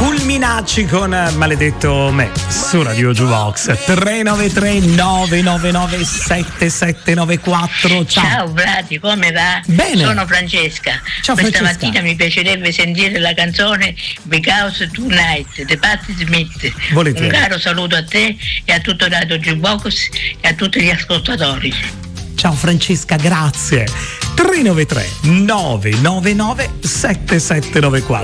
Culminacci con Maledetto me su Radio Jukebox. 393 999 7794. Ciao Frati, come va? Bene. Sono Francesca. Ciao Questa Francesca. mattina mi piacerebbe sentire la canzone Because Tonight di Patti Smith. Volentieri. Un caro saluto a te e a tutto Radio Jukebox e a tutti gli ascoltatori. Ciao Francesca, grazie. 393 999 7794.